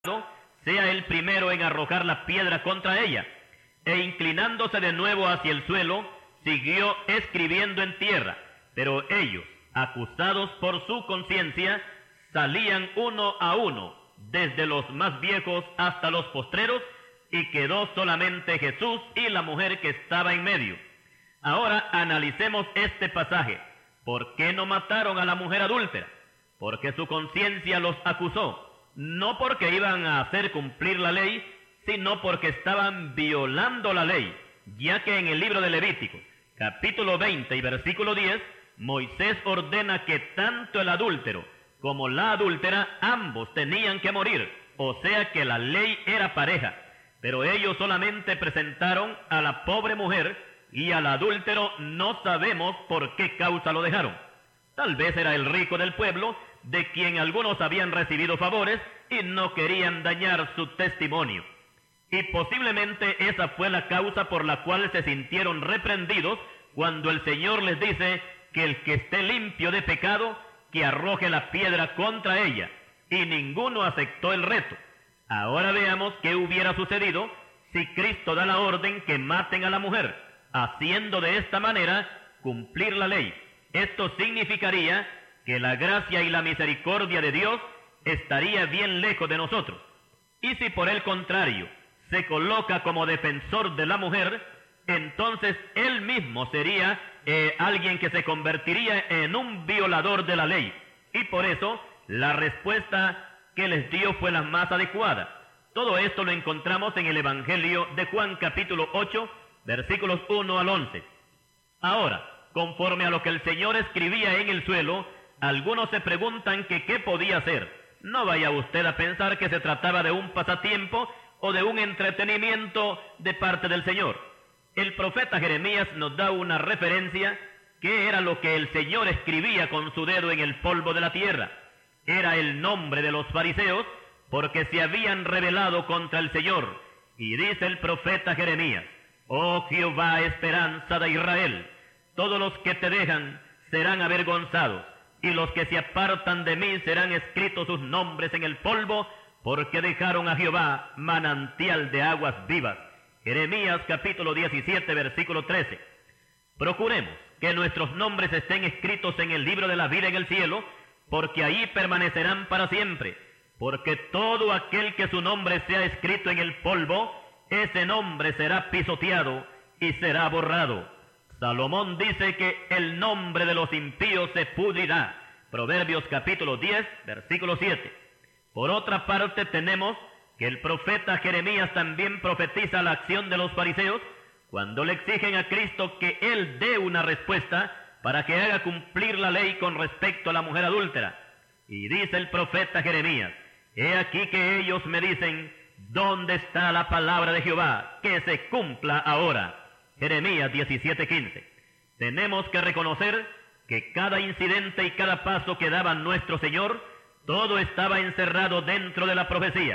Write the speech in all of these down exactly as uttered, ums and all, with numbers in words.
sea el primero en arrojar la piedra contra ella. E inclinándose de nuevo hacia el suelo, siguió escribiendo en tierra. Pero ellos, acusados por su conciencia, salían uno a uno, desde los más viejos hasta los postreros, y quedó solamente Jesús y la mujer que estaba en medio. Ahora analicemos este pasaje. ¿Por qué no mataron a la mujer adúltera? Porque su conciencia los acusó. No porque iban a hacer cumplir la ley, sino porque estaban violando la ley, ya que en el libro de Levítico, capítulo veinte y versículo diez, Moisés ordena que tanto el adúltero como la adúltera, ambos tenían que morir, o sea que la ley era pareja, pero ellos solamente presentaron a la pobre mujer y al adúltero no sabemos por qué causa lo dejaron. Tal vez era el rico del pueblo, de quien algunos habían recibido favores y no querían dañar su testimonio. Y posiblemente esa fue la causa por la cual se sintieron reprendidos cuando el Señor les dice que el que esté limpio de pecado, que arroje la piedra contra ella, y ninguno aceptó el reto. Ahora veamos qué hubiera sucedido si Cristo da la orden que maten a la mujer, haciendo de esta manera cumplir la ley. Esto significaría que la gracia y la misericordia de Dios estaría bien lejos de nosotros. Y si por el contrario se coloca como defensor de la mujer, entonces él mismo sería eh, alguien que se convertiría en un violador de la ley. Y por eso la respuesta que les dio fue la más adecuada. Todo esto lo encontramos en el Evangelio de Juan capítulo ocho, versículos uno al once. Ahora, conforme a lo que el Señor escribía en el suelo, algunos se preguntan que qué podía hacer. No vaya usted a pensar que se trataba de un pasatiempo o de un entretenimiento de parte del Señor. El profeta Jeremías nos da una referencia que era lo que el Señor escribía con su dedo en el polvo de la tierra. Era el nombre de los fariseos porque se habían rebelado contra el Señor. Y dice el profeta Jeremías: «Oh Jehová, esperanza de Israel, todos los que te dejan serán avergonzados, y los que se apartan de mí serán escritos sus nombres en el polvo, porque dejaron a Jehová manantial de aguas vivas». Jeremías capítulo diecisiete, versículo trece. Procuremos que nuestros nombres estén escritos en el libro de la vida en el cielo, porque ahí permanecerán para siempre. Porque todo aquel que su nombre sea escrito en el polvo, ese nombre será pisoteado y será borrado. Salomón dice que el nombre de los impíos se pudrirá. Proverbios capítulo diez, versículo siete. Por otra parte tenemos que el profeta Jeremías también profetiza la acción de los fariseos cuando le exigen a Cristo que Él dé una respuesta para que haga cumplir la ley con respecto a la mujer adúltera. Y dice el profeta Jeremías: «He aquí que ellos me dicen, ¿dónde está la palabra de Jehová? Que se cumpla ahora». Jeremías diecisiete, quince. Tenemos que reconocer que cada incidente y cada paso que daba nuestro Señor, todo estaba encerrado dentro de la profecía.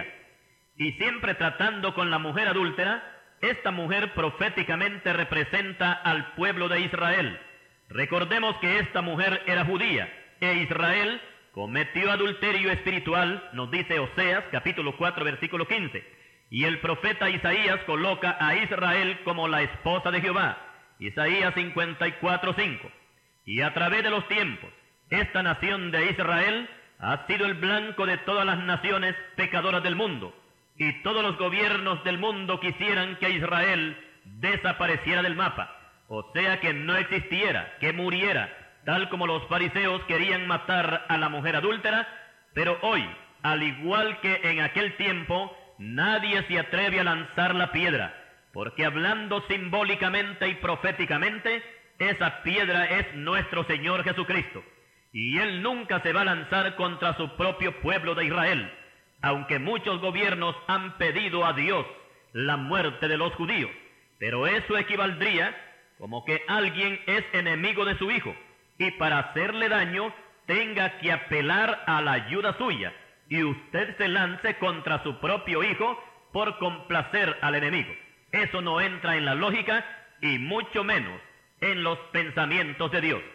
Y siempre tratando con la mujer adúltera, esta mujer proféticamente representa al pueblo de Israel. Recordemos que esta mujer era judía, e Israel cometió adulterio espiritual, nos dice Oseas capítulo cuatro, versículo quince. Y el profeta Isaías coloca a Israel como la esposa de Jehová, Isaías cincuenta y cuatro, cinco. Y a través de los tiempos, esta nación de Israel ha sido el blanco de todas las naciones pecadoras del mundo, y todos los gobiernos del mundo quisieran que Israel desapareciera del mapa, o sea que no existiera, que muriera, tal como los fariseos querían matar a la mujer adúltera. Pero hoy, al igual que en aquel tiempo, nadie se atreve a lanzar la piedra, porque hablando simbólicamente y proféticamente, esa piedra es nuestro Señor Jesucristo, y Él nunca se va a lanzar contra su propio pueblo de Israel, aunque muchos gobiernos han pedido a Dios la muerte de los judíos. Pero eso equivaldría como que alguien es enemigo de su hijo, y para hacerle daño tenga que apelar a la ayuda suya, y usted se lance contra su propio hijo por complacer al enemigo. Eso no entra en la lógica y mucho menos en los pensamientos de Dios.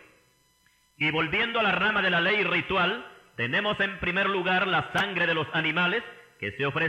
Y volviendo a la rama de la ley ritual, tenemos en primer lugar la sangre de los animales que se ofrecía